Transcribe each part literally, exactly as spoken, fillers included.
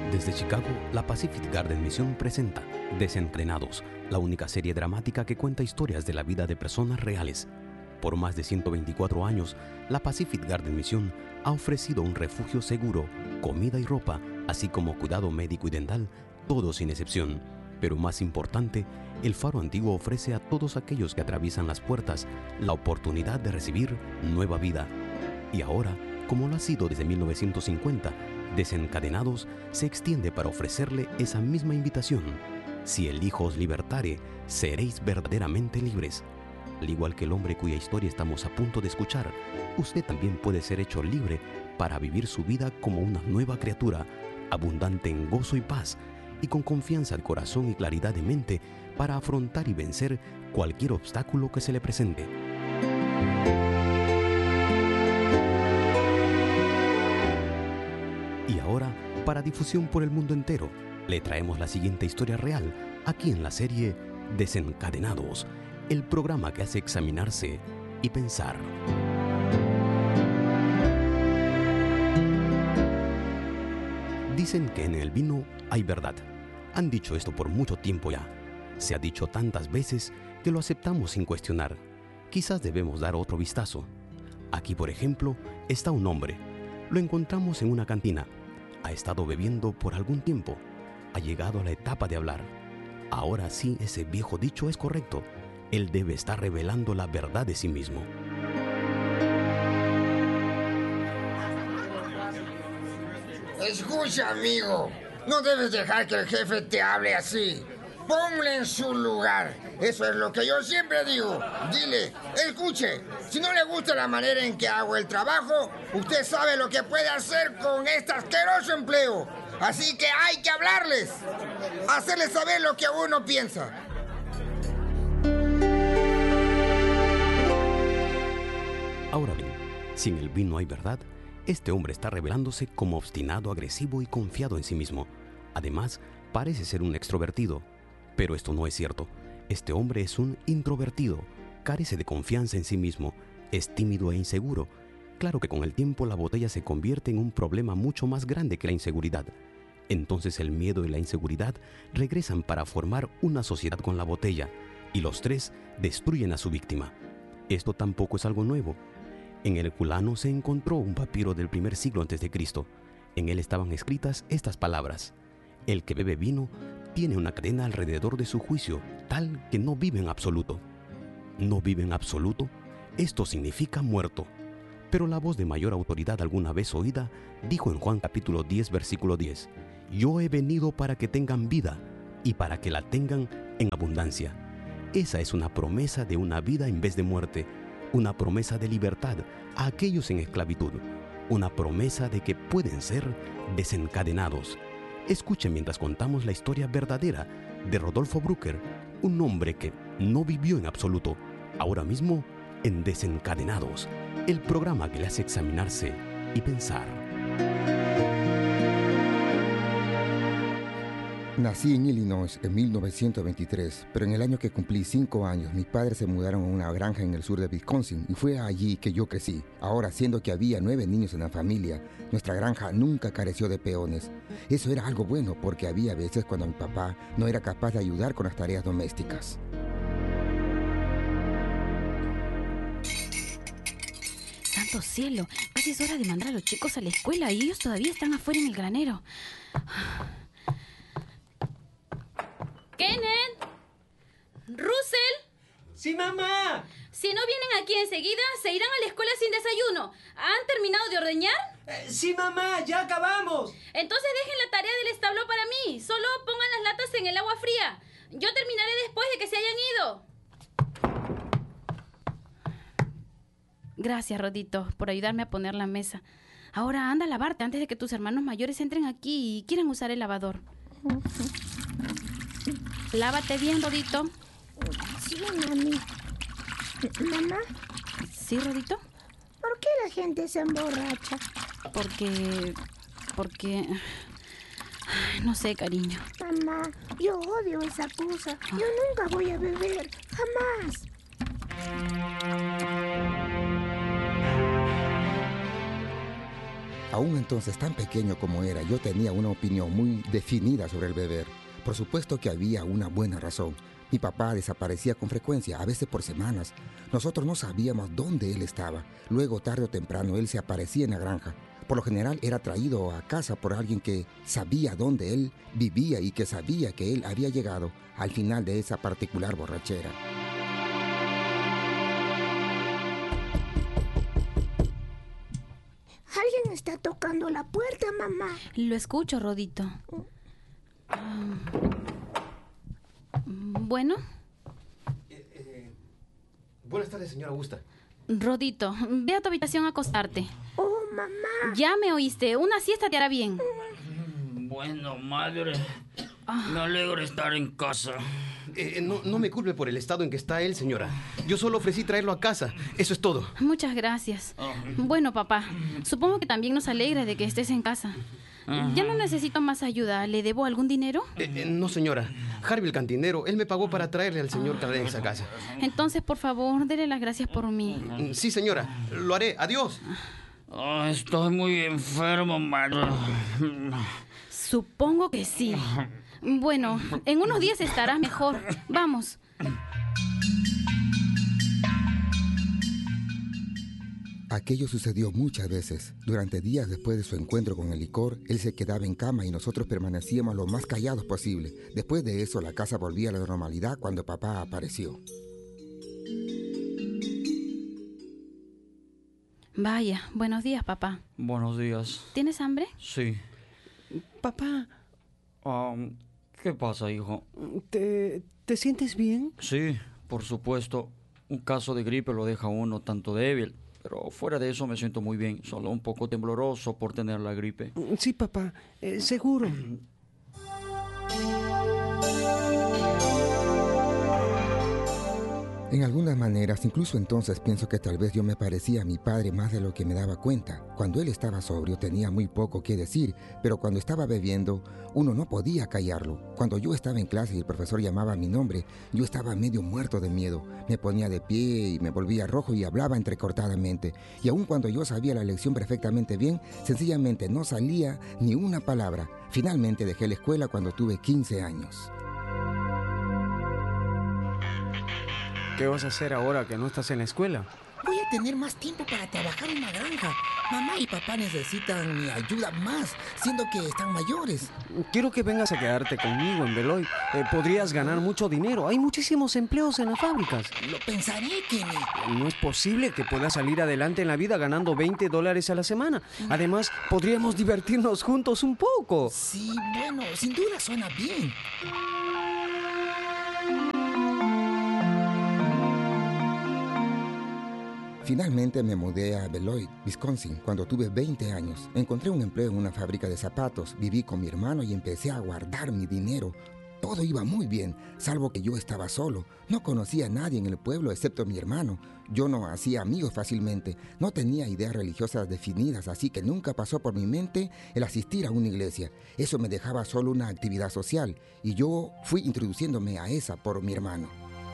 Desde Chicago, la Pacific Garden Mission presenta Desencadenados, la única serie dramática que cuenta historias de la vida de personas reales. Por más de ciento veinticuatro años, la Pacific Garden Mission ha ofrecido un refugio seguro, comida y ropa, así como cuidado médico y dental, todo sin excepción. Pero más importante, el Faro Antiguo ofrece a todos aquellos que atraviesan las puertas la oportunidad de recibir nueva vida. Y ahora, como lo ha sido desde mil novecientos cincuenta, Desencadenados se extiende para ofrecerle esa misma invitación. Si el Hijo os libertare, seréis verdaderamente libres. Al igual que el hombre cuya historia estamos a punto de escuchar, usted también puede ser hecho libre para vivir su vida como una nueva criatura, abundante en gozo y paz, y con confianza al corazón y claridad de mente para afrontar y vencer cualquier obstáculo que se le presente. Y ahora, para difusión por el mundo entero, le traemos la siguiente historia real, aquí en la serie Desencadenados, el programa que hace examinarse y pensar. Dicen que en el vino hay verdad. Han dicho esto por mucho tiempo ya. Se ha dicho tantas veces que lo aceptamos sin cuestionar. Quizás debemos dar otro vistazo. Aquí, por ejemplo, está un hombre. Lo encontramos en una cantina. Ha estado bebiendo por algún tiempo. Ha llegado a la etapa de hablar. Ahora sí, ese viejo dicho es correcto. Él debe estar revelando la verdad de sí mismo. Escucha, amigo. No debes dejar que el jefe te hable así. Ponle en su lugar. Eso es lo que yo siempre digo. Dile, escuche, si no le gusta la manera en que hago el trabajo, usted sabe lo que puede hacer con este asqueroso empleo. Así que hay que hablarles. Hacerles saber lo que uno piensa. Ahora bien, si en el vino hay verdad, este hombre está revelándose como obstinado, agresivo y confiado en sí mismo. Además, parece ser un extrovertido. Pero esto no es cierto. Este hombre es un introvertido, carece de confianza en sí mismo, es tímido e inseguro. Claro que con el tiempo la botella se convierte en un problema mucho más grande que la inseguridad. Entonces el miedo y la inseguridad regresan para formar una sociedad con la botella, y los tres destruyen a su víctima. Esto tampoco es algo nuevo. En el Herculano se encontró un papiro del primer siglo antes de Cristo. En él estaban escritas estas palabras: el que bebe vino tiene una cadena alrededor de su juicio, tal que no vive en absoluto. ¿No vive en absoluto? Esto significa muerto. Pero la voz de mayor autoridad alguna vez oída dijo en Juan capítulo diez, versículo diez: yo he venido para que tengan vida y para que la tengan en abundancia. Esa es una promesa de una vida en vez de muerte, una promesa de libertad a aquellos en esclavitud, una promesa de que pueden ser desencadenados. Escuchen mientras contamos la historia verdadera de Rodolfo Brucker, un hombre que no vivió en absoluto, ahora mismo en Desencadenados, el programa que le hace examinarse y pensar. Nací en Illinois en mil novecientos veintitrés, pero en el año que cumplí cinco años, mis padres se mudaron a una granja en el sur de Wisconsin y fue allí que yo crecí. Ahora, siendo que había nueve niños en la familia, nuestra granja nunca careció de peones. Eso era algo bueno porque había veces cuando mi papá no era capaz de ayudar con las tareas domésticas. ¡Santo cielo! Casi es hora de mandar a los chicos a la escuela y ellos todavía están afuera en el granero. ¿Kenneth? ¿Russell? ¡Sí, mamá! Si no vienen aquí enseguida, se irán a la escuela sin desayuno. ¿Han terminado de ordeñar? Eh, ¡Sí, mamá! ¡Ya acabamos! Entonces dejen la tarea del establo para mí. Solo pongan las latas en el agua fría. Yo terminaré después de que se hayan ido. Gracias, Rodito, por ayudarme a poner la mesa. Ahora anda a lavarte antes de que tus hermanos mayores entren aquí y quieran usar el lavador. Lávate bien, Rodito. Sí, mami. ¿Mamá? ¿Sí, Rodito? ¿Por qué la gente se emborracha? Porque... Porque... No sé, cariño. Mamá, yo odio esa cosa. Yo nunca voy a beber. Jamás. Aún entonces tan pequeño como era, yo tenía una opinión muy definida sobre el beber. Por supuesto que había una buena razón. Mi papá desaparecía con frecuencia, a veces por semanas. Nosotros no sabíamos dónde él estaba. Luego, tarde o temprano, él se aparecía en la granja. Por lo general era traído a casa por alguien que sabía dónde él vivía y que sabía que él había llegado al final de esa particular borrachera. Alguien está tocando la puerta, mamá. Lo escucho, Rodito. Um, bueno. Eh, eh, buenas tardes, señora Augusta. Rodito, ve a tu habitación a acostarte. Oh, mamá. Ya me oíste, una siesta te hará bien. Bueno, madre, me alegro estar en casa. Eh, no, no me culpe por el estado en que está él, señora. Yo solo ofrecí traerlo a casa. Eso es todo. Muchas gracias. Bueno, papá, supongo que también nos alegra de que estés en casa. Ya no necesito más ayuda. ¿Le debo algún dinero? Eh, eh, no, señora. Harvey, el cantinero, él me pagó para traerle al señor Cárdenas a casa. Entonces, por favor, dele las gracias por mí. Sí, señora. Lo haré. Adiós. Oh, estoy muy enfermo, madre. Supongo que sí. Bueno, en unos días estarás mejor. Vamos. Aquello sucedió muchas veces. Durante días después de su encuentro con el licor, él se quedaba en cama y nosotros permanecíamos lo más callados posible. Después de eso, la casa volvía a la normalidad cuando papá apareció. Vaya, buenos días, papá. Buenos días. ¿Tienes hambre? Sí. Papá, Um, ¿Qué pasa, hijo? ¿te, ¿te sientes bien? Sí, por supuesto. Un caso de gripe lo deja a uno tanto débil. Pero fuera de eso me siento muy bien. Solo un poco tembloroso por tener la gripe. Sí, papá, eh, seguro. En algunas maneras, incluso entonces pienso que tal vez yo me parecía a mi padre más de lo que me daba cuenta. Cuando él estaba sobrio tenía muy poco que decir, pero cuando estaba bebiendo, uno no podía callarlo. Cuando yo estaba en clase y el profesor llamaba mi nombre, yo estaba medio muerto de miedo. Me ponía de pie y me volvía rojo y hablaba entrecortadamente. Y aun cuando yo sabía la lección perfectamente bien, sencillamente no salía ni una palabra. Finalmente dejé la escuela cuando tuve quince años. ¿Qué vas a hacer ahora que no estás en la escuela? Voy a tener más tiempo para trabajar en la granja. Mamá y papá necesitan mi ayuda más, siendo que están mayores. Quiero que vengas a quedarte conmigo en Beloy. Eh, podrías ganar mucho dinero. Hay muchísimos empleos en las fábricas. Lo pensaré, Kenny. No es posible que puedas salir adelante en la vida ganando veinte dólares a la semana. Además, podríamos divertirnos juntos un poco. Sí, bueno, sin duda suena bien. Finalmente me mudé a Beloit, Wisconsin, cuando tuve veinte años. Encontré un empleo en una fábrica de zapatos, viví con mi hermano y empecé a guardar mi dinero. Todo iba muy bien, salvo que yo estaba solo. No conocía a nadie en el pueblo excepto mi hermano. Yo no hacía amigos fácilmente, no tenía ideas religiosas definidas, así que nunca pasó por mi mente el asistir a una iglesia. Eso me dejaba solo una actividad social, y yo fui introduciéndome a esa por mi hermano.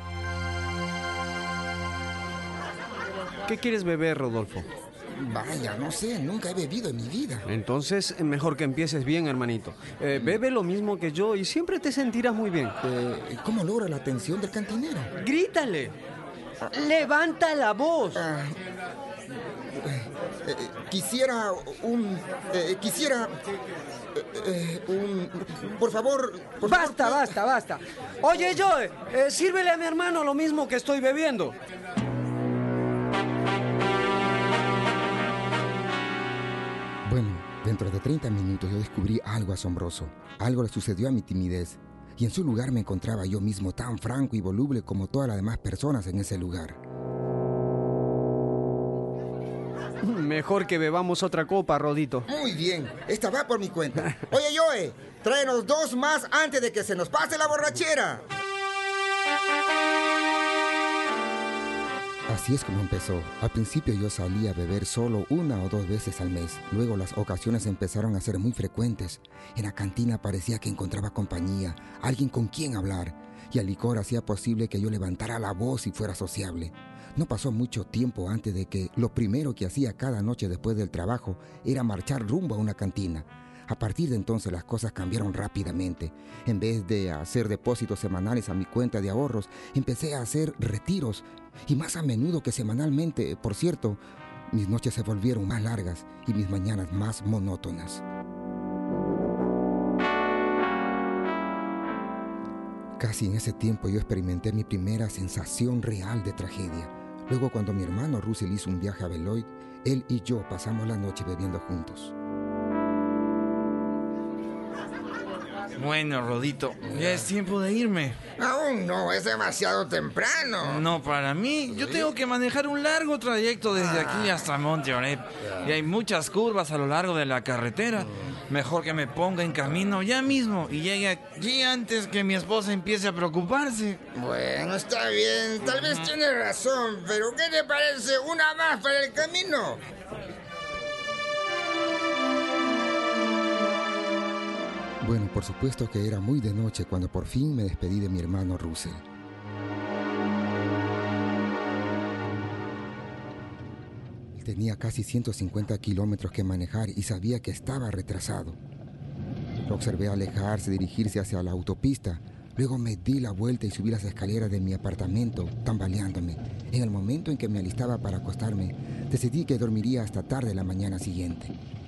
¿Qué quieres beber, Rodolfo? Vaya, no sé, nunca he bebido en mi vida. Entonces, mejor que empieces bien, hermanito. Eh, bebe lo mismo que yo y siempre te sentirás muy bien. Eh, ¿Cómo logra la atención del cantinero? ¡Grítale! ¡Levanta la voz! Ah, eh, eh, quisiera un... Eh, quisiera... Eh, un... Por favor... Por ¡Basta, favor, basta, basta! Oye, Joe, eh, sírvele a mi hermano lo mismo que estoy bebiendo. Bueno, dentro de treinta minutos yo descubrí algo asombroso. Algo le sucedió a mi timidez. Y en su lugar me encontraba yo mismo tan franco y voluble como todas las demás personas en ese lugar. Mejor que bebamos otra copa, Rodito. Muy bien, esta va por mi cuenta. Oye, Joe, tráenos dos más antes de que se nos pase la borrachera. Así es como empezó. Al principio yo salía a beber solo una o dos veces al mes. Luego las ocasiones empezaron a ser muy frecuentes. En la cantina parecía que encontraba compañía, alguien con quien hablar. Y el licor hacía posible que yo levantara la voz y fuera sociable. No pasó mucho tiempo antes de que lo primero que hacía cada noche después del trabajo era marchar rumbo a una cantina. A partir de entonces las cosas cambiaron rápidamente. En vez de hacer depósitos semanales a mi cuenta de ahorros, empecé a hacer retiros. Y más a menudo que semanalmente, por cierto, mis noches se volvieron más largas y mis mañanas más monótonas. Casi en ese tiempo yo experimenté mi primera sensación real de tragedia. Luego, cuando mi hermano Russell hizo un viaje a Beloit, él y yo pasamos la noche bebiendo juntos. Bueno, Rodito, ya es tiempo de irme. Aún no, es demasiado temprano. No para mí, yo tengo que manejar un largo trayecto desde aquí hasta Monte Oreb. Y hay muchas curvas a lo largo de la carretera. Mejor que me ponga en camino ya mismo y llegue aquí antes que mi esposa empiece a preocuparse. Bueno, está bien, tal vez tienes razón, pero ¿qué te parece una más para el camino? Bueno, por supuesto que era muy de noche cuando por fin me despedí de mi hermano Russell. Tenía casi ciento cincuenta kilómetros que manejar y sabía que estaba retrasado. Lo observé alejarse, dirigirse hacia la autopista. Luego me di la vuelta y subí las escaleras de mi apartamento, tambaleándome. En el momento en que me alistaba para acostarme, decidí que dormiría hasta tarde la mañana siguiente.